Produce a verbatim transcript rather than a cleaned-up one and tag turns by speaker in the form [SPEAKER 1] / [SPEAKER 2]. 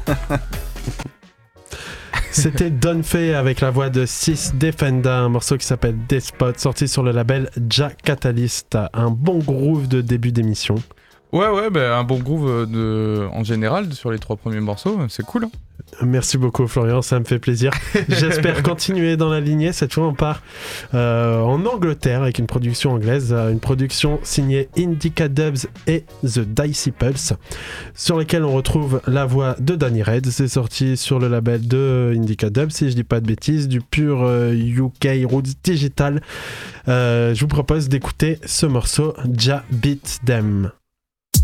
[SPEAKER 1] C'était Don Fay avec la voix de Sys Defender, un morceau qui s'appelle Despot, sorti sur le label Ja Catalyst. Un bon groove de début d'émission.
[SPEAKER 2] Ouais, ouais, bah, un bon groove de... en général sur les trois premiers morceaux, c'est cool. Hein.
[SPEAKER 1] Merci beaucoup Florian, ça me fait plaisir. J'espère continuer dans la lignée. Cette fois on part euh, en Angleterre avec une production anglaise, une production signée Indica Dubs et The Dicey Pulse, sur lesquels on retrouve la voix de Danny Red. C'est sorti sur le label de Indica Dubs, si je dis pas de bêtises, du pur euh, U K Roots Digital. Euh, je vous propose d'écouter ce morceau Ja Beat Them.